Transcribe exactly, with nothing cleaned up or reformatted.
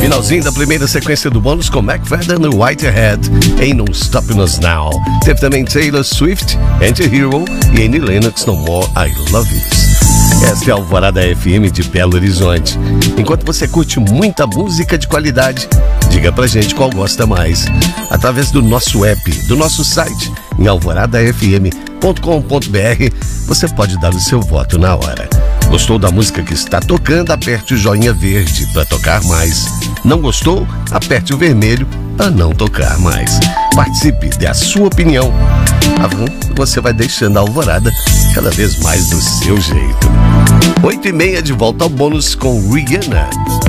Finalzinho da primeira sequência do bônus com McFadden e Whitehead em Don't Stop Us Now. Teve também Taylor Swift, Anti-Hero e Annie Lennox, No More I Love You. Esta é a Alvorada F M de Belo Horizonte. Enquanto você curte muita música de qualidade, diga pra gente qual gosta mais. Através do nosso app, do nosso site, em alvorada f m ponto com ponto b r, você pode dar o seu voto na hora. Gostou da música que está tocando? Aperte o joinha verde para tocar mais. Não gostou? Aperte o vermelho para não tocar mais. Participe, dê a sua opinião. Você vai deixando a Alvorada cada vez mais do seu jeito. Oito e meia, de volta ao bônus com Rihanna.